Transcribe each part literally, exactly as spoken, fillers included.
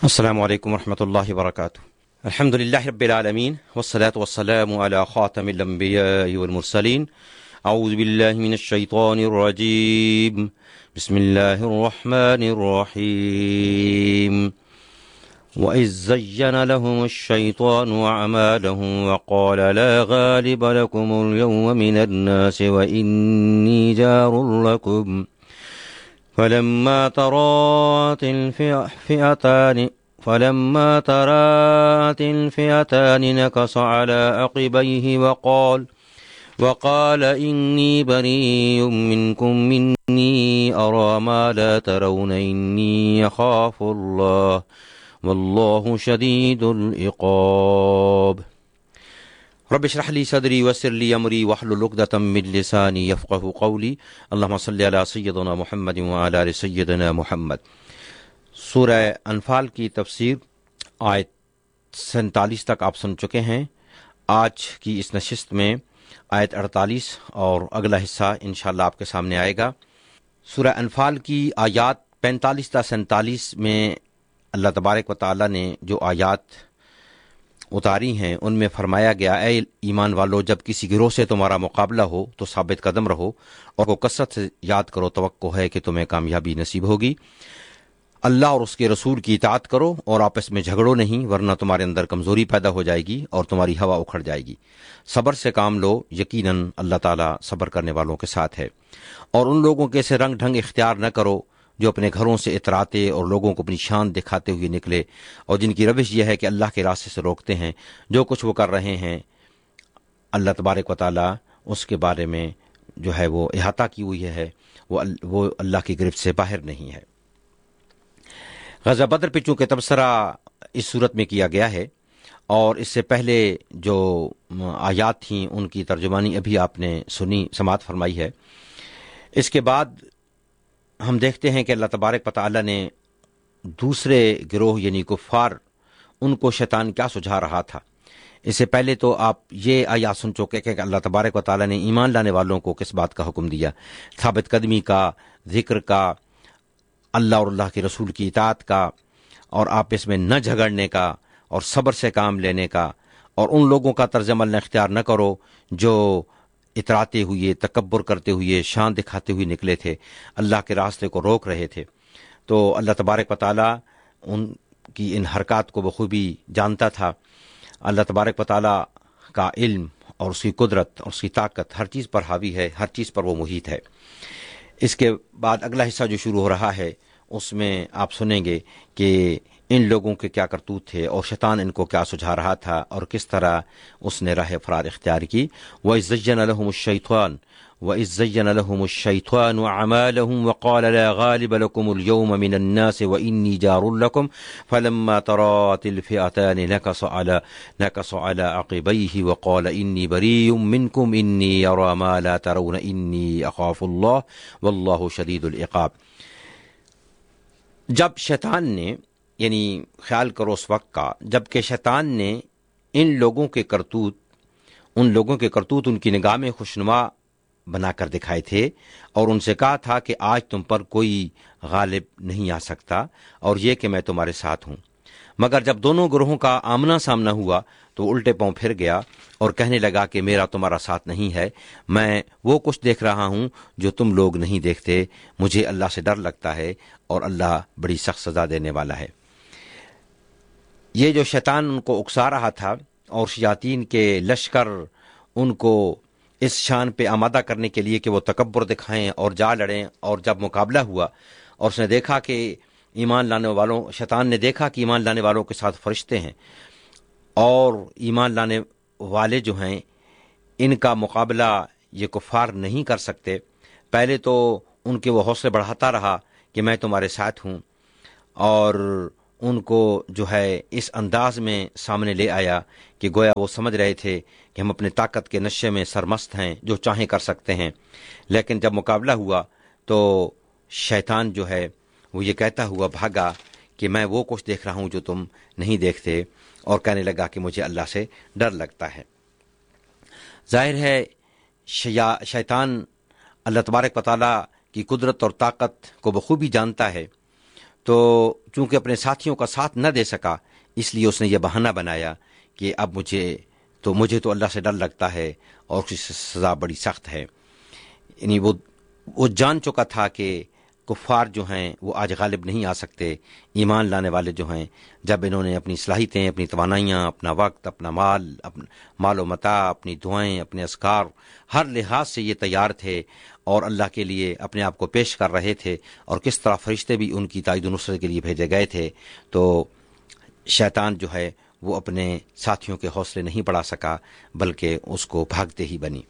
السلام علیکم ورحمۃ اللہ وبرکاتہ۔ الحمد للہ رب العالمین والصلاة والسلام علی خاتم الانبیاء والمرسلین۔ اعوذ باللہ من الشیطان الرجیم، بسم اللہ الرحمن الرحیم۔ وَإِذْ زَيَّنَ لَهُمُ الشَّيْطَانُ أَعْمَالَهُمْ وَقَالَ لَا غَالِبَ لَكُمُ الْيَوْمَ مِنَ النَّاسِ وَإِنِّي جَارٌ لَكُمْ فلما تراءت الفئتان فلما تراءت الفئتان نكص على عقبيه وقال وقال إني بريء منكم إني أرى ما لا ترون إني أخاف الله والله شديد العقاب۔ رب اشرح لي صدري ويسر لي امري واحلل عقدة من لساني يفقهوا قولي۔ اللهم صل على سيدنا محمد وعلى ال سيدنا محمد۔ سورہ انفال کی تفسیر آیت سینتالیس تک آپ سن چکے ہیں۔ آج کی اس نشست میں آیت اڑتالیس اور اگلا حصہ انشاءاللہ آپ کے سامنے آئے گا۔ سورہ انفال کی آیات پینتالیس تا سینتالیس میں اللہ تبارک و تعالی نے جو آیات اتاری ہیں ان میں فرمایا گیا، اے ایمان والو، جب کسی گروہ سے تمہارا مقابلہ ہو تو ثابت قدم رہو اور وہ کثرت سے یاد کرو، توقع ہے کہ تمہیں کامیابی نصیب ہوگی۔ اللہ اور اس کے رسول کی اطاعت کرو اور آپس میں جھگڑو نہیں، ورنہ تمہارے اندر کمزوری پیدا ہو جائے گی اور تمہاری ہوا اکھڑ جائے گی۔ صبر سے کام لو، یقیناً اللہ تعالیٰ صبر کرنے والوں کے ساتھ ہے۔ اور ان لوگوں کے سے رنگ ڈھنگ اختیار نہ کرو جو اپنے گھروں سے اتراتے اور لوگوں کو اپنی شان دکھاتے ہوئے نکلے، اور جن کی روش یہ ہے کہ اللہ کے راستے سے روکتے ہیں۔ جو کچھ وہ کر رہے ہیں اللہ تبارک و تعالیٰ اس کے بارے میں جو ہے وہ احاطہ کی ہوئی ہے، وہ وہ اللہ کی گرفت سے باہر نہیں ہے۔ غزوہ بدر پہ چونکہ تبصرہ اس صورت میں کیا گیا ہے، اور اس سے پہلے جو آیات تھیں ان کی ترجمانی ابھی آپ نے سنی سماعت فرمائی ہے۔ اس کے بعد ہم دیکھتے ہیں کہ اللہ تبارک و تعالی نے دوسرے گروہ یعنی کفار، ان کو شیطان کیا سجھا رہا تھا۔ اس سے پہلے تو آپ یہ آیات سن چکے کہ اللہ تبارک و تعالی نے ایمان لانے والوں کو کس بات کا حکم دیا، ثابت قدمی کا، ذکر کا، اللہ اور اللہ کے رسول کی اطاعت کا، اور آپس میں نہ جھگڑنے کا، اور صبر سے کام لینے کا، اور ان لوگوں کا طرز عمل نہ اختیار نہ کرو جو اتراتے ہوئے، تکبر کرتے ہوئے، شان دکھاتے ہوئے نکلے تھے، اللہ کے راستے کو روک رہے تھے۔ تو اللہ تبارک و تعالیٰ ان کی ان حرکات کو بخوبی جانتا تھا۔ اللہ تبارک و تعالیٰ کا علم اور اس کی قدرت اور اس کی طاقت ہر چیز پر حاوی ہے، ہر چیز پر وہ محیط ہے۔ اس کے بعد اگلا حصہ جو شروع ہو رہا ہے اس میں آپ سنیں گے کہ ان لوگوں کے کیا کرتوت تھے اور شیطان ان کو کیا سجھا رہا تھا اور کس طرح اس نے راہ فرار اختیار کی۔ وَإِذْ زَيَّنَ لَهُمُ الشَّيْطَانُ وَإِذْ زَيَّنَ لَهُمُ الشَّيْطَانُ أَعْمَالَهُمْ وَقَالَ لَا غَالِبَ لَكُمُ الْيَوْمَ مِنَ النَّاسِ وَإِنِّي جَارٌ لَكُمْ فَلَمَّا تَرَاءَتِ الْفِئَتَانِ نَكَصَ عَلَى نَكَصَ عَلَى عَقِبَيْهِ وَقَالَ إِنِّي بَرِيءٌ مِّنكُمْ إِنِّي أَرَىٰ مَا لَا تَرَوْنَ إِنِّي أَخَافُ اللَّهَ وَاللَّهُ شَدِيدُ الْعِقَابِ۔ جب شیطان نے، یعنی خیال کرو اس وقت کا جب کہ شیطان نے ان لوگوں کے کرتوت ان لوگوں کے کرتوت ان کی نگاہ میں خوشنما بنا کر دکھائے تھے، اور ان سے کہا تھا کہ آج تم پر کوئی غالب نہیں آ سکتا، اور یہ کہ میں تمہارے ساتھ ہوں۔ مگر جب دونوں گروہوں کا آمنا سامنا ہوا تو الٹے پاؤں پھر گیا اور کہنے لگا کہ میرا تمہارا ساتھ نہیں ہے، میں وہ کچھ دیکھ رہا ہوں جو تم لوگ نہیں دیکھتے، مجھے اللہ سے ڈر لگتا ہے اور اللہ بڑی سخت سزا دینے والا ہے۔ یہ جو شیطان ان کو اکسا رہا تھا اور شیاطین کے لشکر ان کو اس شان پہ آمادہ کرنے کے لیے کہ وہ تکبر دکھائیں اور جا لڑیں، اور جب مقابلہ ہوا اور اس نے دیکھا کہ ایمان لانے والوں شیطان نے دیکھا کہ ایمان لانے والوں کے ساتھ فرشتے ہیں، اور ایمان لانے والے جو ہیں ان کا مقابلہ یہ کفار نہیں کر سکتے، پہلے تو ان کے وہ حوصلے بڑھاتا رہا کہ میں تمہارے ساتھ ہوں، اور ان کو جو ہے اس انداز میں سامنے لے آیا کہ گویا وہ سمجھ رہے تھے کہ ہم اپنے طاقت کے نشے میں سرمست ہیں، جو چاہیں کر سکتے ہیں۔ لیکن جب مقابلہ ہوا تو شیطان جو ہے وہ یہ کہتا ہوا بھاگا کہ میں وہ کچھ دیکھ رہا ہوں جو تم نہیں دیکھتے، اور کہنے لگا کہ مجھے اللہ سے ڈر لگتا ہے۔ ظاہر ہے شیطان اللہ تبارک و تعالیٰ کی قدرت اور طاقت کو بخوبی جانتا ہے، تو چونکہ اپنے ساتھیوں کا ساتھ نہ دے سکا، اس لیے اس نے یہ بہانہ بنایا کہ اب مجھے تو مجھے تو اللہ سے ڈر لگتا ہے اور اس کی سزا بڑی سخت ہے۔ یعنی وہ وہ جان چکا تھا کہ کفار جو ہیں وہ آج غالب نہیں آ سکتے، ایمان لانے والے جو ہیں جب انہوں نے اپنی صلاحیتیں، اپنی توانائیاں، اپنا وقت، اپنا مال، اپنا مال و متاع، اپنی دعائیں، اپنے اذکار، ہر لحاظ سے یہ تیار تھے اور اللہ کے لیے اپنے آپ کو پیش کر رہے تھے، اور کس طرح فرشتے بھی ان کی تائید و نصرت کے لیے بھیجے گئے تھے، تو شیطان جو ہے وہ اپنے ساتھیوں کے حوصلے نہیں بڑھا سکا بلکہ اس کو بھاگتے ہی بنی۔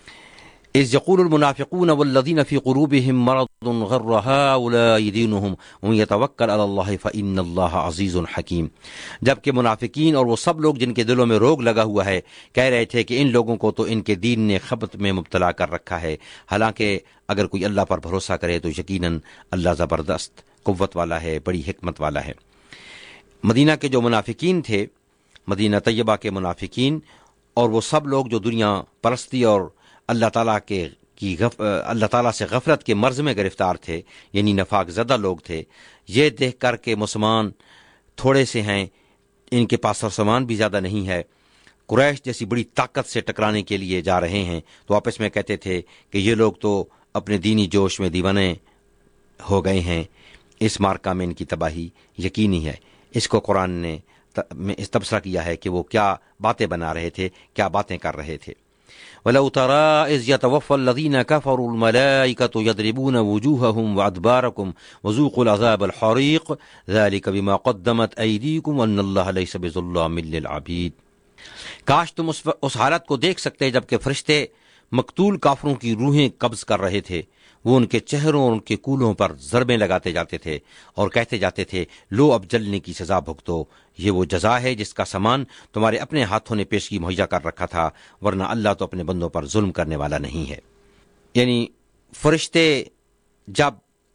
اذ یقول المنافقون والذین فی قلوبهم مرض غر هؤلاء دینهم ومن یتوکل علی اللہ فإن اللہ عزیز حکیم، جبکہ منافقین اور وہ سب لوگ جن کے دلوں میں روگ لگا ہوا ہے کہہ رہے تھے کہ ان لوگوں کو تو ان کے دین نے خبط میں مبتلا کر رکھا ہے، حالانکہ اگر کوئی اللہ پر بھروسہ کرے تو یقیناً اللہ زبردست قوت والا ہے، بڑی حکمت والا ہے۔ مدینہ کے جو منافقین تھے، مدینہ طیبہ کے منافقین اور وہ سب لوگ جو دنیا پرستی اور اللہ تعالیٰ کے کی غف اللہ تعالیٰ سے غفلت کے مرض میں گرفتار تھے، یعنی نفاق زدہ لوگ تھے، یہ دیکھ کر کے مسلمان تھوڑے سے ہیں، ان کے پاس سامان بھی زیادہ نہیں ہے، قریش جیسی بڑی طاقت سے ٹکرانے کے لیے جا رہے ہیں، تو آپس میں کہتے تھے کہ یہ لوگ تو اپنے دینی جوش میں دیوانے ہو گئے ہیں، اس مارکہ میں ان کی تباہی یقینی ہے۔ اس کو قرآن نے تبصرہ کیا ہے کہ وہ کیا باتیں بنا رہے تھے، کیا باتیں کر رہے تھے۔ وَلَوْ تَرَىٰ إِذْ يَتَوَفَّى الَّذِينَ كَفَرُوا الْمَلَائِكَةُ يَضْرِبُونَ وُجُوهَهُمْ وَأَدْبَارَهُمْ وَذُوقُوا الْعَذَابَ الْحَرِيقَ ذَلِكَ بِمَا قَدَّمَتْ أَيْدِيكُمْ وَأَنَّ اللَّهَ لَيْسَ بِظَلَّامٍ لِّلْعَبِيدِ۔ کاش تم اس, اس حالت کو دیکھ سکتے جبکہ فرشتے مقتول کافروں کی روحیں قبض کر رہے تھے، وہ ان کے چہروں اور ان کے کولوں پر ضربیں لگاتے جاتے تھے اور کہتے جاتے تھے لو اب جلنے کی سزا بھگتو، یہ وہ جزا ہے جس کا سامان تمہارے اپنے ہاتھوں نے پیشگی مہیا کر رکھا تھا، ورنہ اللہ تو اپنے بندوں پر ظلم کرنے والا نہیں ہے۔ یعنی فرشتے جب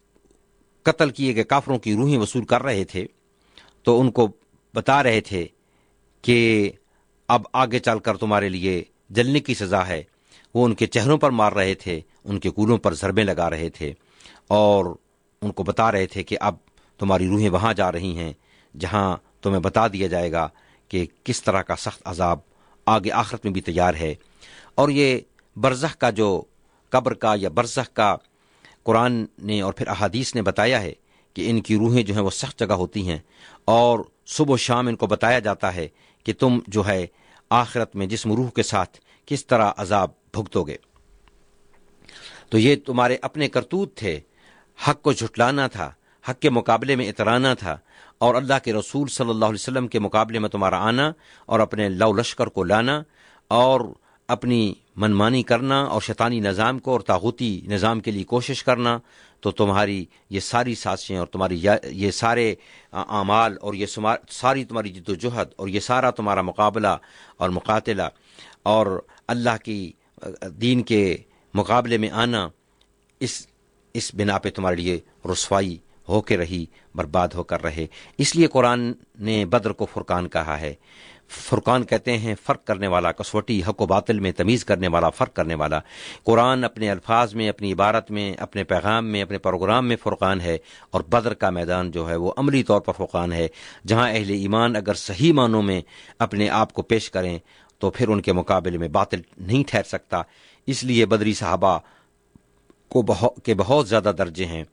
قتل کیے گئے کافروں کی روحیں وصول کر رہے تھے تو ان کو بتا رہے تھے کہ اب آگے چل کر تمہارے لیے جلنے کی سزا ہے۔ وہ ان کے چہروں پر مار رہے تھے، ان کے کولوں پر ضربیں لگا رہے تھے اور ان کو بتا رہے تھے کہ اب تمہاری روحیں وہاں جا رہی ہیں جہاں تمہیں بتا دیا جائے گا کہ کس طرح کا سخت عذاب آگے آخرت میں بھی تیار ہے۔ اور یہ برزخ کا جو قبر کا یا برزخ کا قرآن نے اور پھر احادیث نے بتایا ہے کہ ان کی روحیں جو ہیں وہ سخت جگہ ہوتی ہیں اور صبح و شام ان کو بتایا جاتا ہے کہ تم جو ہے آخرت میں جسم روح کے ساتھ کس طرح عذاب بھگتو گے۔ تو یہ تمہارے اپنے کرتوت تھے، حق کو جھٹلانا تھا، حق کے مقابلے میں اترانا تھا، اور اللہ کے رسول صلی اللہ علیہ وسلم کے مقابلے میں تمہارا آنا اور اپنے لو لشکر کو لانا اور اپنی منمانی کرنا اور شیطانی نظام کو اور طاغوتی نظام کے لیے کوشش کرنا، تو تمہاری یہ ساری سازشیں اور تمہاری یہ سارے اعمال اور یہ ساری تمہاری جد و جہد اور یہ سارا تمہارا مقابلہ اور مقاتلہ اور اللہ کی دین کے مقابلے میں آنا، اس اس بنا پہ تمہارے لیے رسوائی ہو کے رہی، برباد ہو کر رہے۔ اس لیے قرآن نے بدر کو فرقان کہا ہے۔ فرقان کہتے ہیں فرق کرنے والا، کسوٹی، حق و باطل میں تمیز کرنے والا، فرق کرنے والا۔ قرآن اپنے الفاظ میں، اپنی عبارت میں، اپنے پیغام میں، اپنے پروگرام میں فرقان ہے، اور بدر کا میدان جو ہے وہ عملی طور پر فرقان ہے، جہاں اہل ایمان اگر صحیح معنوں میں اپنے آپ کو پیش کریں تو پھر ان کے مقابلے میں باطل نہیں ٹھہر سکتا۔ اس لیے بدری صحابہ کو بہت کے بہت زیادہ درجے ہیں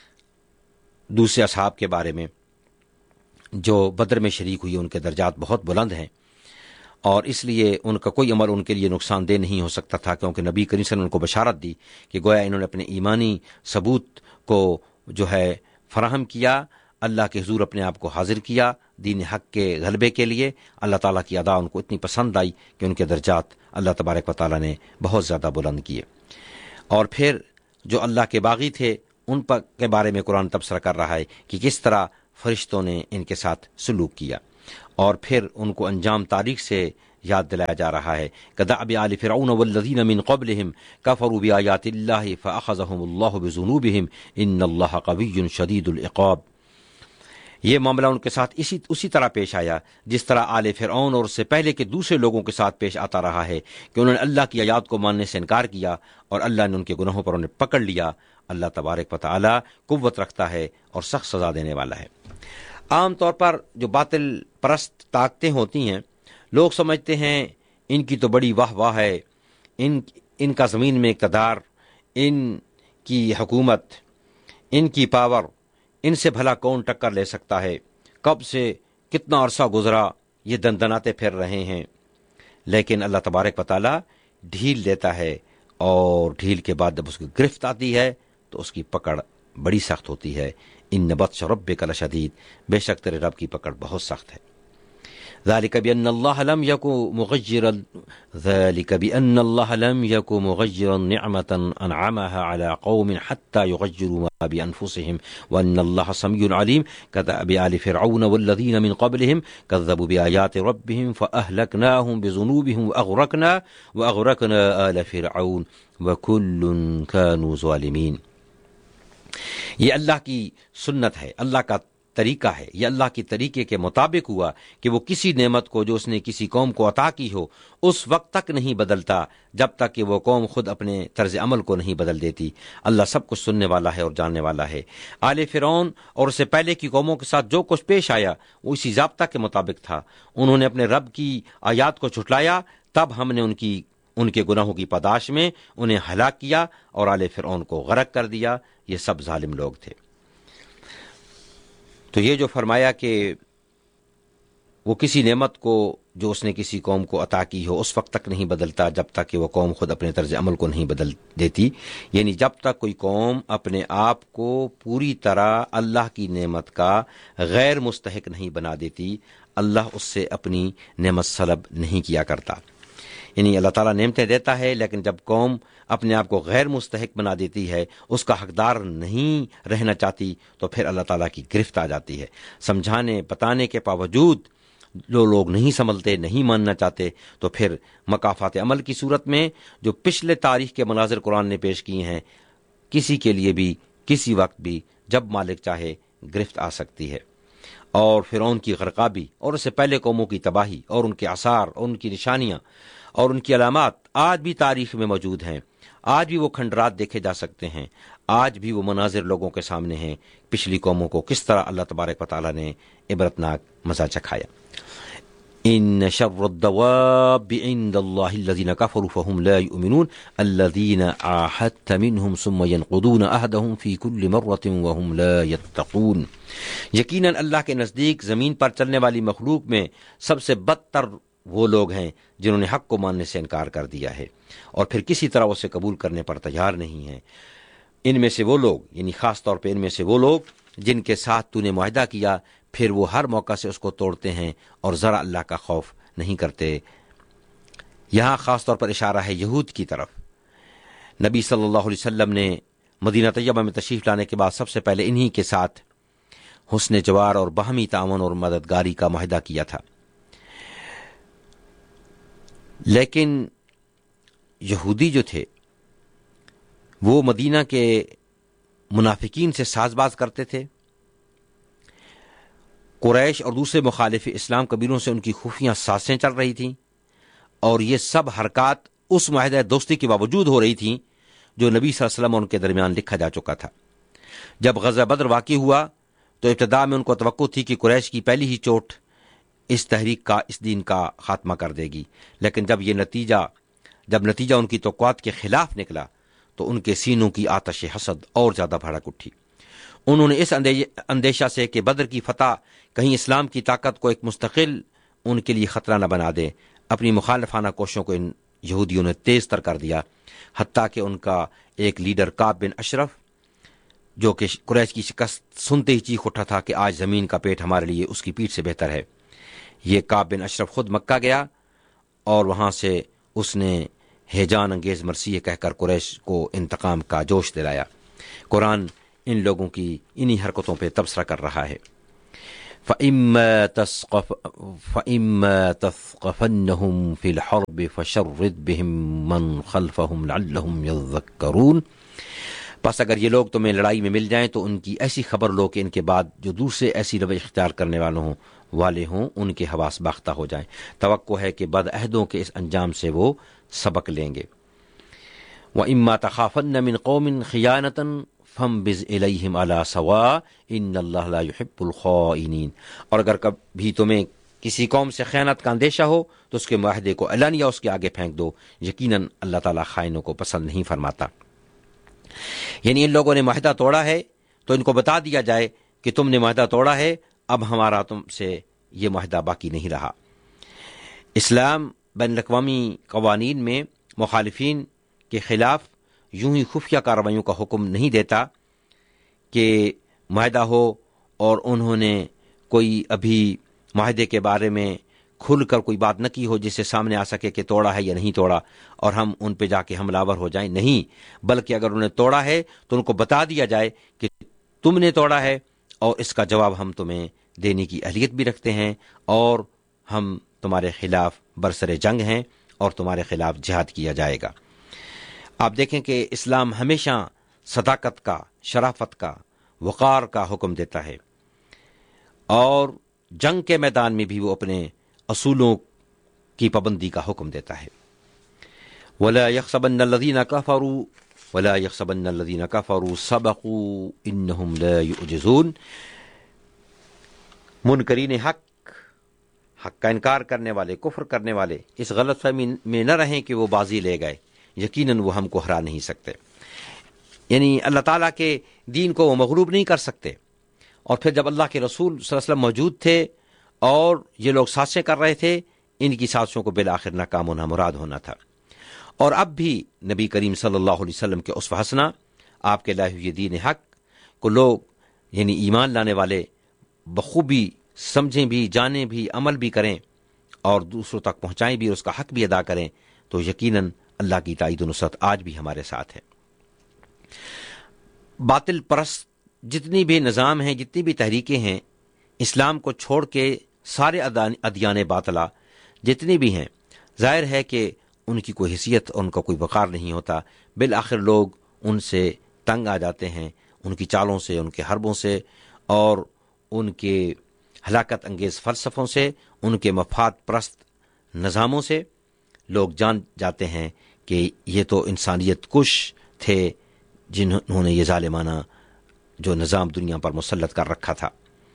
دوسرے اصحاب کے بارے میں، جو بدر میں شریک ہوئی ان کے درجات بہت بلند ہیں، اور اس لیے ان کا کوئی عمل ان کے لیے نقصان دہ نہیں ہو سکتا تھا، کیونکہ نبی کریم صلی اللہ علیہ وسلم نے ان کو بشارت دی کہ گویا انہوں نے اپنے ایمانی ثبوت کو جو ہے فراہم کیا، اللہ کے حضور اپنے آپ کو حاضر کیا دین حق کے غلبے کے لیے۔ اللہ تعالیٰ کی ادا ان کو اتنی پسند آئی کہ ان کے درجات اللہ تبارک و تعالیٰ نے بہت زیادہ بلند کیے۔ اور پھر جو اللہ کے باغی تھے ان پر کے بارے میں قرآن تبصرہ کر رہا ہے کہ کس طرح فرشتوں نے ان کے ساتھ سلوک کیا، اور پھر ان کو انجام تاریخ سے یاد دلایا جا رہا ہے۔ کدأب آل فرعون والذین من قبلہم کفروا بآیات اللہ فأخذہم اللہ بذنوبہم ان اللہ قوی شدید العقاب۔ یہ معاملہ ان کے ساتھ اسی اسی طرح پیش آیا جس طرح آل فرعون اور اس سے پہلے کے دوسرے لوگوں کے ساتھ پیش آتا رہا ہے کہ انہوں نے اللہ کی آیات کو ماننے سے انکار کیا اور اللہ نے ان کے گناہوں پر انہیں پکڑ لیا۔ اللہ تبارک و تعالی قوت رکھتا ہے اور سخت سزا دینے والا ہے۔ عام طور پر جو باطل پرست طاقتیں ہوتی ہیں، لوگ سمجھتے ہیں ان کی تو بڑی واہ واہ ہے، ان ان کا زمین میں اقتدار، ان کی حکومت، ان کی پاور، ان سے بھلا کون ٹکر لے سکتا ہے، کب سے کتنا عرصہ گزرا یہ دندناتے پھر رہے ہیں۔ لیکن اللہ تبارک و تعالی ڈھیل دیتا ہے، اور ڈھیل کے بعد جب اس کی گرفت آتی ہے تو اس کی پکڑ بڑی سخت ہوتی ہے۔ ان بطش ربک لشدید، بے شک تیرے رب کی پکڑ بہت سخت ہے۔ ذلك بأن الله لم يكن مغيرا ذلك بأن الله لم يكن مغيرا نعمة أنعمها على قوم حتى يغيروا ما بأنفسهم وأن الله سميع عليم كدأب آل فرعون والذين من قبلهم كذبوا بآيات ربهم فأهلكناهم بذنوبهم وأغرقنا وأغرقنا آل فرعون وكل كانوا ظالمين۔ یہ اللہ کی سنت ہے، اللہ کا طریقہ ہے، یہ اللہ کے طریقے کے مطابق ہوا کہ وہ کسی نعمت کو جو اس نے کسی قوم کو عطا کی ہو اس وقت تک نہیں بدلتا جب تک کہ وہ قوم خود اپنے طرز عمل کو نہیں بدل دیتی۔ اللہ سب کچھ سننے والا ہے اور جاننے والا ہے۔ آل فرعون اور اس سے پہلے کی قوموں کے ساتھ جو کچھ پیش آیا وہ اسی ضابطہ کے مطابق تھا۔ انہوں نے اپنے رب کی آیات کو جھٹلایا، تب ہم نے ان کی ان کے گناہوں کی پاداش میں انہیں ہلاک کیا اور آل فرعون کو غرق کر دیا۔ یہ سب ظالم لوگ تھے۔ تو یہ جو فرمایا کہ وہ کسی نعمت کو جو اس نے کسی قوم کو عطا کی ہو اس وقت تک نہیں بدلتا جب تک کہ وہ قوم خود اپنے طرز عمل کو نہیں بدل دیتی، یعنی جب تک کوئی قوم اپنے آپ کو پوری طرح اللہ کی نعمت کا غیر مستحق نہیں بنا دیتی، اللہ اس سے اپنی نعمت سلب نہیں کیا کرتا۔ یعنی اللہ تعالیٰ نعمتیں دیتا ہے، لیکن جب قوم اپنے آپ کو غیر مستحق بنا دیتی ہے، اس کا حقدار نہیں رہنا چاہتی، تو پھر اللہ تعالیٰ کی گرفت آ جاتی ہے۔ سمجھانے بتانے کے باوجود جو لوگ نہیں سنبھلتے، نہیں ماننا چاہتے، تو پھر مکافات عمل کی صورت میں جو پچھلے تاریخ کے مناظر قرآن نے پیش کیے ہیں، کسی کے لیے بھی کسی وقت بھی جب مالک چاہے گرفت آ سکتی ہے۔ اور فرعون کی غرقابی اور اس سے پہلے قوموں کی تباہی اور ان کے آثار اور ان کی نشانیاں اور ان کی علامات آج بھی تاریخ میں موجود ہیں۔ آج بھی وہ کھنڈرات دیکھے جا سکتے ہیں، آج بھی وہ مناظر لوگوں کے سامنے ہیں، پچھلی قوموں کو کس طرح اللہ تبارک و تعالیٰ نے عبرتناک مزہ چکھایا۔ ان شر الدواب عند الله الذين كفروا فهم لا يؤمنون الذين عاهدت منهم ثم ينقضون عهدهم في كل مرة وهم لا يتقون۔ یقیناً اللہ کے نزدیک زمین پر چلنے والی مخلوق میں سب سے بدتر وہ لوگ ہیں جنہوں نے حق کو ماننے سے انکار کر دیا ہے اور پھر کسی طرح اسے قبول کرنے پر تیار نہیں ہیں۔ ان میں سے وہ لوگ، یعنی خاص طور پہ ان میں سے وہ لوگ جن کے ساتھ تو نے معاہدہ کیا، پھر وہ ہر موقع سے اس کو توڑتے ہیں اور ذرا اللہ کا خوف نہیں کرتے۔ یہاں خاص طور پر اشارہ ہے یہود کی طرف۔ نبی صلی اللہ علیہ وسلم نے مدینہ طیبہ میں تشریف لانے کے بعد سب سے پہلے انہی کے ساتھ حسن جوار اور باہمی تعاون اور مددگاری کا معاہدہ کیا تھا، لیکن یہودی جو تھے وہ مدینہ کے منافقین سے ساز باز کرتے تھے۔ قریش اور دوسرے مخالف اسلام قبیلوں سے ان کی خفیہ سازشیں چل رہی تھیں، اور یہ سب حرکات اس معاہدہ دوستی کے باوجود ہو رہی تھیں جو نبی صلی اللہ علیہ وسلم اور ان کے درمیان لکھا جا چکا تھا۔ جب غزوہ بدر واقع ہوا تو ابتدا میں ان کو توقع تھی کہ قریش کی پہلی ہی چوٹ اس تحریک کا، اس دین کا خاتمہ کر دے گی، لیکن جب یہ نتیجہ جب نتیجہ ان کی توقعات کے خلاف نکلا تو ان کے سینوں کی آتش حسد اور زیادہ بھڑک اٹھی۔ انہوں نے اس اندیشہ سے کہ بدر کی فتح کہیں اسلام کی طاقت کو ایک مستقل ان کے لیے خطرہ نہ بنا دے، اپنی مخالفانہ کوششوں کو ان یہودیوں نے تیز تر کر دیا، حتیٰ کہ ان کا ایک لیڈر کعب بن اشرف جو کہ قریش کی شکست سنتے ہی چیخ اٹھا تھا کہ آج زمین کا پیٹ ہمارے لیے اس کی پیٹھ سے بہتر ہے۔ یہ کعب بن اشرف خود مکہ گیا اور وہاں سے اس نے ہیجان انگیز مرثیے کہہ کر قریش کو انتقام کا جوش دلایا۔ قرآن ان لوگوں کی انہی حرکتوں پہ تبصرہ کر رہا ہے۔ فَإِمَّا تَثْقَفْ فَإِمَّا تَثْقَفَنَّهُمْ فِي الْحَرْبِ فَشَرِّدْ بِهِمْ مَنْ خَلْفَهُمْ لَعَلَّهُمْ يَذَّكَّرُونَ۔ بس اگر یہ لوگ تمہیں لڑائی میں مل جائیں تو ان کی ایسی خبر لو کہ ان کے بعد جو دوسرے ایسی روش اختیار کرنے والوں ہوں والے ہوں ان کے حواس باختہ ہو جائیں۔ توقع ہے کہ بد عہدوں کے اس انجام سے وہ سبق لیں گے۔ وَإِمَّا تَخَافَنَّ مِنْ قَوْمٍ خِيَانَةً فَانبِذْ إِلَيْهِمْ عَلَىٰ سَوَاءٍ إِنَّ اللَّهَ لَا يُحِبُّ الْخَائِنِينَ۔ اور اگر کبھی تمہیں کسی قوم سے خیانت کا اندیشہ ہو تو اس کے معاہدے کو علانیہ اس کے آگے پھینک دو، یقیناً اللہ تعالیٰ خائنوں کو پسند نہیں فرماتا۔ یعنی ان لوگوں نے معاہدہ توڑا ہے تو ان کو بتا دیا جائے کہ تم نے معاہدہ توڑا ہے، اب ہمارا تم سے یہ معاہدہ باقی نہیں رہا۔ اسلام بین الاقوامی قوانین میں مخالفین کے خلاف یوں ہی خفیہ کارروائیوں کا حکم نہیں دیتا کہ معاہدہ ہو اور انہوں نے کوئی ابھی معاہدے کے بارے میں کھل کر کوئی بات نہ کی ہو جس سے سامنے آ سکے کہ توڑا ہے یا نہیں توڑا اور ہم ان پہ جا کے حملہ آور ہو جائیں، نہیں، بلکہ اگر انہوں نے توڑا ہے تو ان کو بتا دیا جائے کہ تم نے توڑا ہے اور اس کا جواب ہم تمہیں دینے کی اہلیت بھی رکھتے ہیں اور ہم تمہارے خلاف برسر جنگ ہیں اور تمہارے خلاف جہاد کیا جائے گا۔ آپ دیکھیں کہ اسلام ہمیشہ صداقت کا، شرافت کا، وقار کا حکم دیتا ہے اور جنگ کے میدان میں بھی وہ اپنے اصولوں کی پابندی کا حکم دیتا ہے۔ وَلَا يَحْسَبَنَّ الَّذِينَ كَفَرُوا وَلَا يَحْسَبَنَّ الَّذِينَ كَفَرُوا سَبَقُوا إِنَّهُمْ لَا يُعْجِزُونَ۔ منکرین حق، حق کا انکار کرنے والے، کفر کرنے والے اس غلط فہمی میں نہ رہیں کہ وہ بازی لے گئے، یقیناً وہ ہم کو ہرا نہیں سکتے۔ یعنی اللہ تعالیٰ کے دین کو وہ مغلوب نہیں کر سکتے۔ اور پھر جب اللہ کے رسول صلی اللہ علیہ وسلم موجود تھے اور یہ لوگ سازشیں کر رہے تھے، ان کی سازشوں کو بالآخر ناکام ہونا مراد ہونا تھا۔ اور اب بھی نبی کریم صلی اللہ علیہ وسلم کے اسوہ حسنہ، آپ کے لائے ہوئے دین حق کو لوگ یعنی ایمان لانے والے بخوبی سمجھیں بھی، جانیں بھی، عمل بھی کریں اور دوسروں تک پہنچائیں بھی اور اس کا حق بھی ادا کریں تو یقیناً اللہ کی تائید و نصرت آج بھی ہمارے ساتھ ہے۔ باطل پرست جتنی بھی نظام ہیں، جتنی بھی تحریکیں ہیں، اسلام کو چھوڑ کے سارے ادیان باطلہ جتنی بھی ہیں، ظاہر ہے کہ ان کی کوئی حیثیت اور ان کا کوئی وقار نہیں ہوتا۔ بالآخر لوگ ان سے تنگ آ جاتے ہیں، ان کی چالوں سے، ان کے حربوں سے اور ان کے ہلاکت انگیز فلسفوں سے، ان کے مفاد پرست نظاموں سے لوگ جان جاتے ہیں کہ یہ تو انسانیت کش تھے جنہوں نے یہ ظالمانہ جو نظام دنیا پر مسلط کر رکھا تھا۔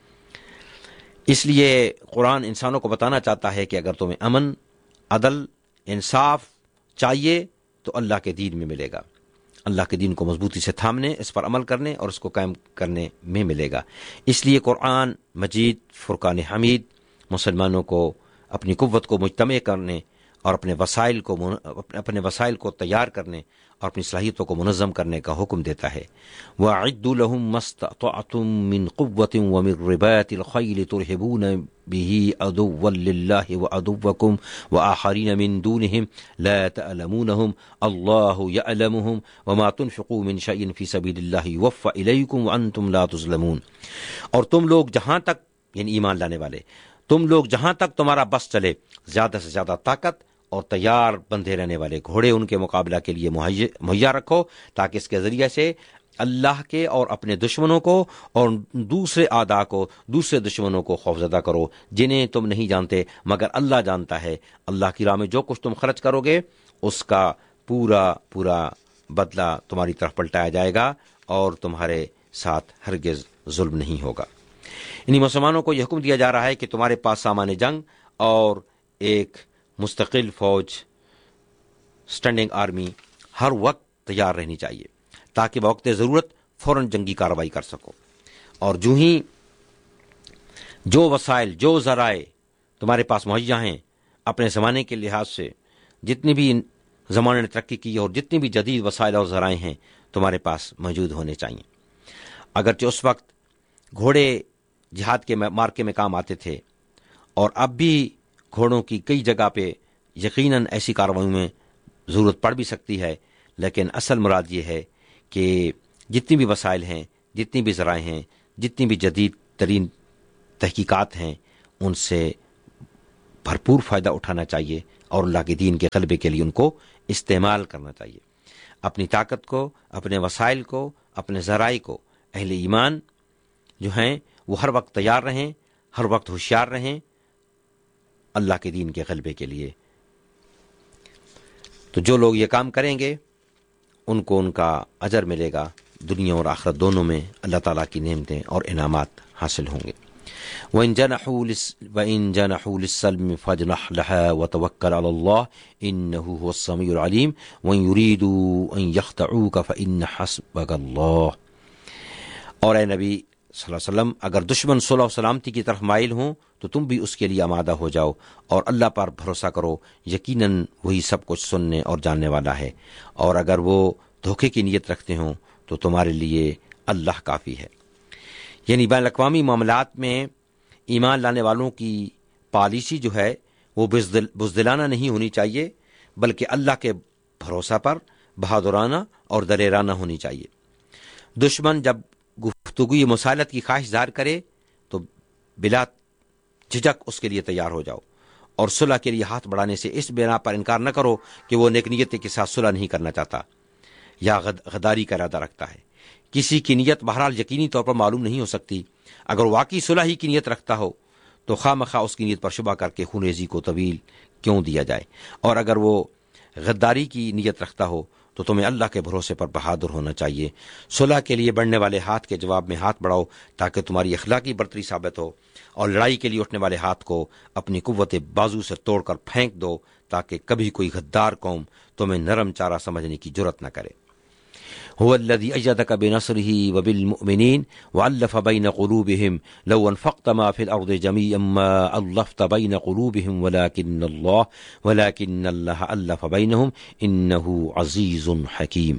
اس لیے قرآن انسانوں کو بتانا چاہتا ہے کہ اگر تمہیں امن، عدل، انصاف چاہیے تو اللہ کے دین میں ملے گا۔ اللہ کے دین کو مضبوطی سے تھامنے، اس پر عمل کرنے اور اس کو قائم کرنے میں ملے گا۔ اس لیے قرآن مجید، فرقان حمید مسلمانوں کو اپنی قوت کو مجتمع کرنے اور اپنے وسائل کو اپنے وسائل کو تیار کرنے اور اپنی صلاحیتوں کو منظم کرنے کا حکم دیتا ہے۔ وَأَعِدُّوا لَهُم مَّا اسْتَطَعْتُم مِّن قُوَّةٍ وَمِن رِّبَاطِ الْخَيْلِ تُرْهِبُونَ بِهِ عَدُوًّا لِّلَّهِ وَعَدُوَّكُمْ وَآخَرِينَ مِن دُونِهِمْ لَا تَعْلَمُونَهُمْ اللَّهُ يَعْلَمُهُمْ وَمَا تُنْفِقُوا مِن شَيْءٍ فِي سَبِيلِ اللَّهِ يُوَفَّ إِلَيْكُمْ وَأَنتُمْ لَا تُظْلَمُونَ۔ اور تم لوگ جہاں تک، یعنی ایمان لانے والے، تم لوگ جہاں تک تمہارا بس چلے زیادہ سے زیادہ طاقت اور تیار بندھے رہنے والے گھوڑے ان کے مقابلہ کے لیے مہیا رکھو تاکہ اس کے ذریعے سے اللہ کے اور اپنے دشمنوں کو اور دوسرے اعداء کو، دوسرے دشمنوں کو خوفزدہ کرو جنہیں تم نہیں جانتے مگر اللہ جانتا ہے۔ اللہ کی راہ میں جو کچھ تم خرچ کرو گے اس کا پورا پورا بدلہ تمہاری طرف پلٹایا جائے گا اور تمہارے ساتھ ہرگز ظلم نہیں ہوگا۔ انہی مسلمانوں کو یہ حکم دیا جا رہا ہے کہ تمہارے پاس سامان جنگ اور ایک مستقل فوج، سٹینڈنگ آرمی ہر وقت تیار رہنی چاہیے تاکہ بوقت ضرورت فوراً جنگی کارروائی کر سکو۔ اور جو ہی جو وسائل، جو ذرائع تمہارے پاس مہیا ہیں اپنے زمانے کے لحاظ سے، جتنی بھی زمانے نے ترقی کی اور جتنی بھی جدید وسائل اور ذرائع ہیں تمہارے پاس موجود ہونے چاہیے۔ اگرچہ اس وقت گھوڑے جہاد کے مارکے میں کام آتے تھے اور اب بھی گھوڑوں کی کئی جگہ پہ یقیناً ایسی کارروائیوں میں ضرورت پڑ بھی سکتی ہے، لیکن اصل مراد یہ ہے کہ جتنی بھی وسائل ہیں، جتنی بھی ذرائع ہیں، جتنی بھی جدید ترین تحقیقات ہیں، ان سے بھرپور فائدہ اٹھانا چاہیے اور اللہ کے دین کے غلبے کے لیے ان کو استعمال کرنا چاہیے۔ اپنی طاقت کو، اپنے وسائل کو اپنے ذرائع کو اہل ایمان جو ہیں وہ ہر وقت تیار رہیں، ہر وقت ہوشیار رہیں اللہ کے دین کے غلبے کے لیے۔ تو جو لوگ یہ کام کریں گے ان کو ان کا اجر ملے گا، دنیا اور آخرت دونوں میں اللہ تعالیٰ کی نعمتیں اور انعامات حاصل ہوں گے۔ وَإِن جَنَحُوا لِلس- وَإِن جَنَحُوا لِلسَّلْمِ فَاجْنَحْ لَهَا وَتَوَكَّلْ عَلَى اللَّهِ إِنَّهُ هُوَ السَّمِيعُ الْعَلِيمُ وَإِن يُرِيدُوا أَن يَخْدَعُوكَ فَإِنَّ حَسْبَكَ اللَّهُ۔ اور اے نبی صلی اللہ علیہ وسلم، اگر دشمن صلح و سلامتی کی طرف مائل ہوں تو تم بھی اس کے لیے آمادہ ہو جاؤ اور اللہ پر بھروسہ کرو، یقیناً وہی سب کچھ سننے اور جاننے والا ہے۔ اور اگر وہ دھوکے کی نیت رکھتے ہوں تو تمہارے لیے اللہ کافی ہے۔ یعنی بین الاقوامی معاملات میں ایمان لانے والوں کی پالیسی جو ہے وہ بزدل بزدلانہ نہیں ہونی چاہیے، بلکہ اللہ کے بھروسہ پر بہادرانہ اور دلیرانہ ہونی چاہیے۔ دشمن جب گفتگو مسالت کی خواہش ظاہر کرے تو بلا جھجک اس کے لیے تیار ہو جاؤ، اور صلح کے لیے ہاتھ بڑھانے سے اس بنا پر انکار نہ کرو کہ وہ نیک نیتی کے ساتھ صلح نہیں کرنا چاہتا یا غد غداری کا ارادہ رکھتا ہے۔ کسی کی نیت بہرحال یقینی طور پر معلوم نہیں ہو سکتی، اگر واقعی صلح ہی کی نیت رکھتا ہو تو خواہ مخواہ اس کی نیت پر شبہ کر کے خونریزی کو طویل کیوں دیا جائے، اور اگر وہ غداری کی نیت رکھتا ہو تو تمہیں اللہ کے بھروسے پر بہادر ہونا چاہیے۔ صلح کے لیے بڑھنے والے ہاتھ کے جواب میں ہاتھ بڑھاؤ تاکہ تمہاری اخلاقی برتری ثابت ہو، اور لڑائی کے لیے اٹھنے والے ہاتھ کو اپنی قوت بازو سے توڑ کر پھینک دو تاکہ کبھی کوئی غدار قوم تمہیں نرم چارہ سمجھنے کی جرت نہ کرے۔ هو الذي أيدك بنصره وبالمؤمنين وألف بين قلوبهم لو أنفقت ما في الأرض جميعا ما ألفت بين قلوبهم ولكن الله ولكن الله ألف بينهم إنه عزيز حكيم۔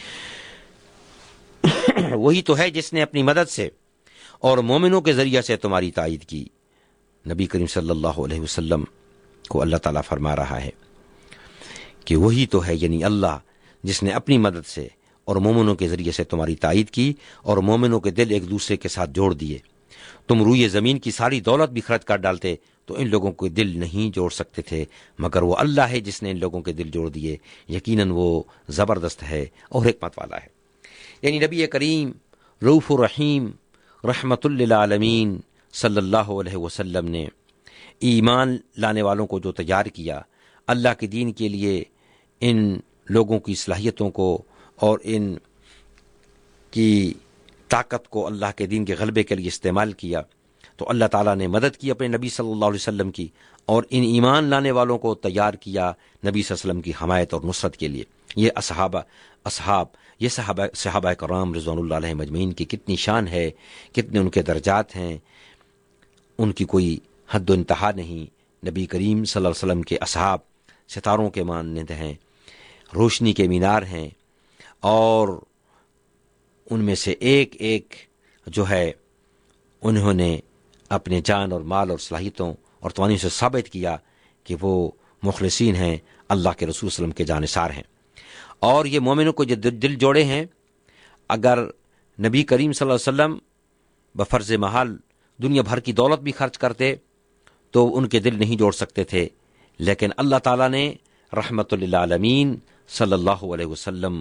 وہی تو ہے جس نے اپنی مدد سے اور مومنوں کے ذریعہ سے تمہاری تائید کی۔ نبی کریم صلی اللہ علیہ وسلم کو اللہ تعالیٰ فرما رہا ہے کہ وہی تو ہے، یعنی اللہ جس نے اپنی مدد سے اور مومنوں کے ذریعے سے تمہاری تائید کی اور مومنوں کے دل ایک دوسرے کے ساتھ جوڑ دیے۔ تم روئے زمین کی ساری دولت بھی خرچ کر ڈالتے تو ان لوگوں کے دل نہیں جوڑ سکتے تھے، مگر وہ اللہ ہے جس نے ان لوگوں کے دل جوڑ دیے، یقیناً وہ زبردست ہے اور حکمت والا ہے۔ یعنی نبی کریم رؤوف الرحیم رحمت للعالمین صلی اللہ علیہ وسلم نے ایمان لانے والوں کو جو تیار کیا، اللہ کے دین کے لیے ان لوگوں کی صلاحیتوں کو اور ان کی طاقت کو اللہ کے دین کے غلبے کے لیے استعمال کیا، تو اللہ تعالیٰ نے مدد کی اپنے نبی صلی اللہ علیہ وسلم کی، اور ان ایمان لانے والوں کو تیار کیا نبی صلی اللہ علیہ وسلم کی حمایت اور نصرت کے لیے۔ یہ اصحابہ اصحاب یہ صحابہ صحابہ کرام رضوان اللہ علیہ مجمعین کی کتنی شان ہے، کتنے ان کے درجات ہیں، ان کی کوئی حد و انتہا نہیں۔ نبی کریم صلی اللہ علیہ وسلم کے اصحاب ستاروں کے مانند ہیں، روشنی کے مینار ہیں، اور ان میں سے ایک ایک جو ہے انہوں نے اپنے جان اور مال اور صلاحیتوں اور توانائی سے ثابت کیا کہ وہ مخلصین ہیں، اللہ کے رسول صلی اللہ علیہ وسلم کے جانثار ہیں۔ اور یہ مومنوں کو جو دل جوڑے ہیں، اگر نبی کریم صلی اللہ علیہ وسلم بفرض محال دنیا بھر کی دولت بھی خرچ کرتے تو ان کے دل نہیں جوڑ سکتے تھے، لیکن اللہ تعالیٰ نے رحمت للعالمین صلی اللہ علیہ وسلم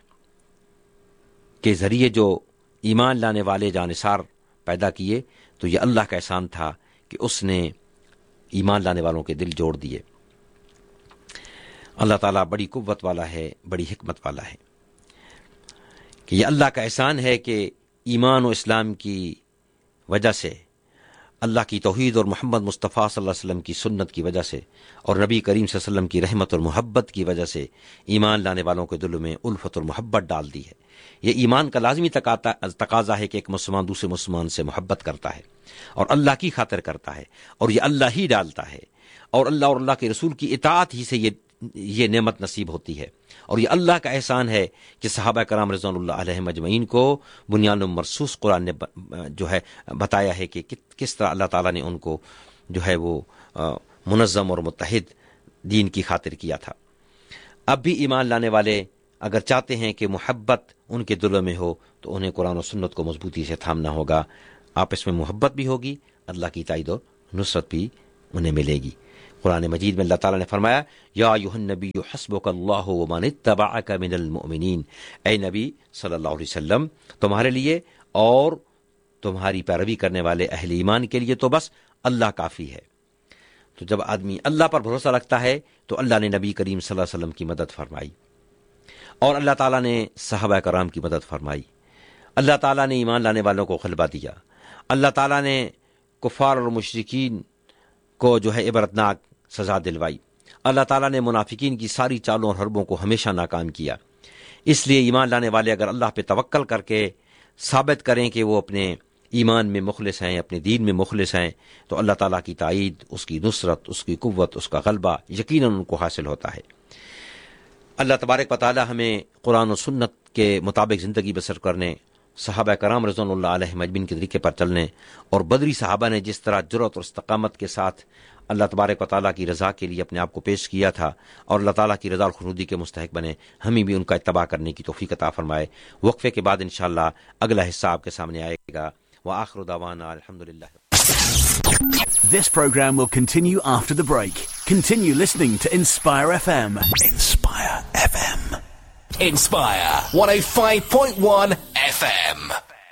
کے ذریعے جو ایمان لانے والے جانثار پیدا کیے تو یہ اللہ کا احسان تھا کہ اس نے ایمان لانے والوں کے دل جوڑ دیے۔ اللہ تعالیٰ بڑی قوت والا ہے، بڑی حکمت والا ہے کہ یہ اللہ کا احسان ہے کہ ایمان و اسلام کی وجہ سے، اللہ کی توحید اور محمد مصطفیٰ صلی اللہ علیہ وسلم کی سنت کی وجہ سے، اور نبی کریم صلی اللہ علیہ وسلم کی رحمت اور محبت کی وجہ سے ایمان لانے والوں کے دلوں میں الفت اور محبت ڈال دی ہے۔ یہ ایمان کا لازمی تقاضا ہے کہ ایک مسلمان دوسرے مسلمان سے محبت کرتا ہے اور اللہ کی خاطر کرتا ہے، اور یہ اللہ ہی ڈالتا ہے، اور اللہ اور اللہ کے رسول کی اطاعت ہی سے یہ یہ نعمت نصیب ہوتی ہے۔ اور یہ اللہ کا احسان ہے کہ صحابہ کرام رضوان اللہ علیہ مجمعین کو بنیاد و مرصوص قرآن نے جو ہے بتایا ہے کہ کس طرح اللہ تعالیٰ نے ان کو جو ہے وہ منظم اور متحد دین کی خاطر کیا تھا۔ اب بھی ایمان لانے والے اگر چاہتے ہیں کہ محبت ان کے دلوں میں ہو تو انہیں قرآن و سنت کو مضبوطی سے تھامنا ہوگا، آپس میں محبت بھی ہوگی، اللہ کی تائید اور نصرت بھی انہیں ملے گی۔ कुरान मजीद में अल्लाह ताला ने फरमाया या अय्युहन नबिय्यु हस्बुकल्लाहु व मन इत्तबअका मिनल मुमिनीन, ऐ नबी सल्लल्लाहु अलैहि वसल्लम तुम्हारे लिए और तुम्हारी पैरवी करने वाले अहले ईमान के लिए तो बस अल्लाह काफ़ी है। तो जब आदमी अल्लाह पर भरोसा रखता है तो अल्लाह ने नबी करीम सल्लल्लाहु अलैहि वसल्लम की मदद फरमाई और अल्लाह ताला ने सहाबा कराम की मदद फरमाई। अल्लाह ताला ने ईमान लाने वालों को ग़लबा दिया। अल्लाह ताला ने कुफ़ार और मुशरिकीन को जो है इबरतनाक सज़ा दिलवाई। अल्लाह ताला ने मुनाफिकीन की सारी चालों और हरबों को हमेशा नाकाम किया। इसलिए ईमान लाने वाले अगर अल्लाह पे तवक्कल करके साबित करें कि वो अपने ईमान में मुखलिस हैं, अपने दीन में मुखलिस हैं, तो अल्लाह ताला की ताईद, उसकी नुसरत, उसकी कुव्वत, उसका गलबा यकीनन उनको हासिल होता है। अल्लाह तबारक व तआला हमें कुरान और सुन्नत के मुताबिक ज़िंदगी बसर करने, सहाबा कराम रज़ियल्लाहु अलैहिम अजमईन के तरीके पर चलने और बदरी सहाबा ने जिस तरह जुर्रत और इस्तकामत के साथ अल्लाह तबारक व तआला की रज़ा के लिए अपने आप को पेश किया था और अल्लाह ताला की रज़ा और खुनूदी के मुस्तहिक बने, हमें भी उनका इत्तबा करने की तौफीक अता फरमाए। वक्फे के बाद इंशाअल्लाह अगला हिस्सा आपके सामने आएगा। व आखिरु दावाना अल्हम्दुलिल्लाह। This program will continue after the break. Continue listening to Inspire F M. Inspire F M. Inspire one oh five point one F M.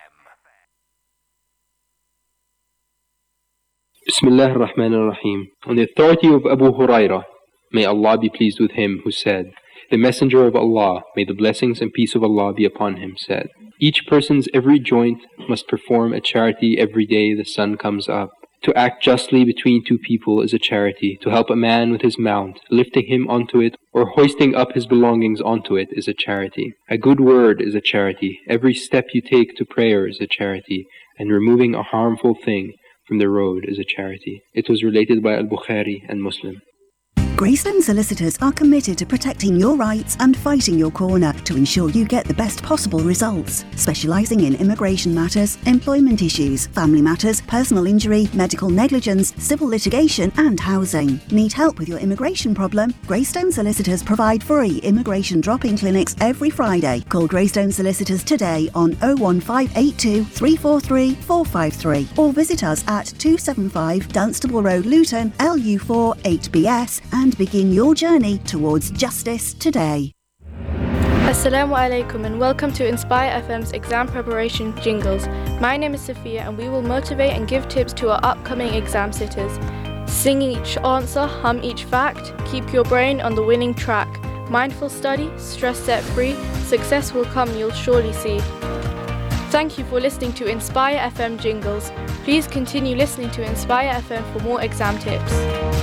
Bismillah ar-Rahman ar-Rahim. On the authority of Abu Hurairah, may Allah be pleased with him, who said, the Messenger of Allah, may the blessings and peace of Allah be upon him, said, each person's every joint must perform a charity every day the sun comes up. To act justly between two people is a charity. To help a man with his mount, lifting him onto it, or hoisting up his belongings onto it is a charity. A good word is a charity. Every step you take to prayer is a charity. And removing a harmful thing from the road is a charity. It was related by Al-Bukhari and Muslim. Greystone Solicitors are committed to protecting your rights and fighting your corner to ensure you get the best possible results. Specialising in immigration matters, employment issues, family matters, personal injury, medical negligence, civil litigation and housing. Need help with your immigration problem? Greystone Solicitors provide free immigration drop-in clinics every Friday. Call Greystone Solicitors today on oh one five eight two, three four three, four five three or visit us at two seventy-five Dunstable Road, Luton, L U four eight B S and begin your journey towards justice today. Assalamu alaikum and welcome to Inspire F M's exam preparation jingles. My name is Sophia and we will motivate and give tips to our upcoming exam sitters. Sing each answer, hum each fact, keep your brain on the winning track. Mindful study, stress set free, success will come, you'll surely see. Thank you for listening to Inspire F M jingles. Please continue listening to Inspire F M for more exam tips.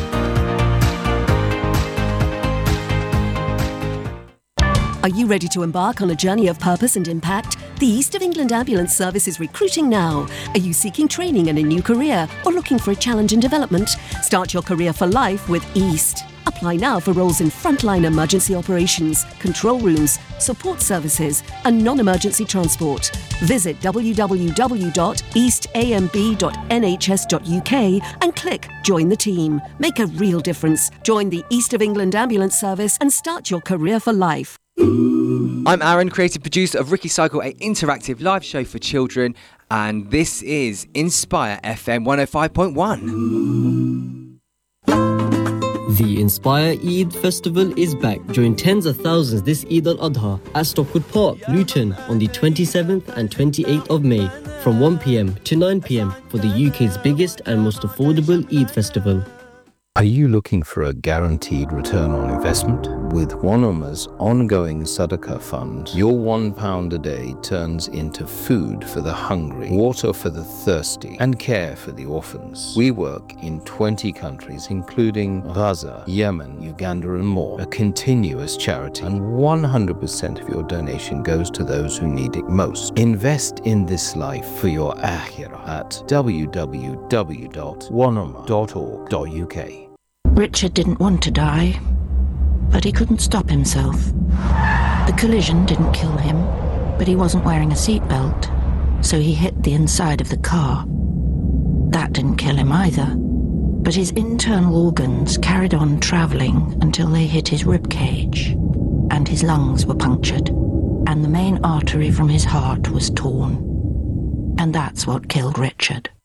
Are you ready to embark on a journey of purpose and impact? The East of England Ambulance Service is recruiting now. Are you seeking training and a new career or looking for a challenge in development? Start your career for life with East. Apply now for roles in frontline emergency operations, control rooms, support services and non-emergency transport. Visit w w w dot east a m b dot n h s dot u k and click Join the Team. Make a real difference. Join the East of England Ambulance Service and start your career for life. I'm Aaron, creative producer of Ricky Cycle, an interactive live show for children, and this is Inspire F M one oh five point one. The Inspire Eid Festival is back. Join tens of thousands this Eid al-Adha at Stockwood Park, Luton on the twenty-seventh and twenty-eighth of May from one p m to nine p m for the U K's biggest and most affordable Eid festival. Are you looking for a guaranteed return on investment? With One Ummah's ongoing Sadaqah fund, your one pound a day turns into food for the hungry, water for the thirsty, and care for the orphans. We work in twenty countries, including Gaza, Yemen, Uganda, and more. A continuous charity, and one hundred percent of your donation goes to those who need it most. Invest in this life for your akhirah at w w w dot one ummah dot org dot u k. Richard didn't want to die, but he couldn't stop himself. The collision didn't kill him, but he wasn't wearing a seatbelt, so he hit the inside of the car. That didn't kill him either, but his internal organs carried on travelling until they hit his rib cage, and his lungs were punctured, and the main artery from his heart was torn. And that's what killed Richard.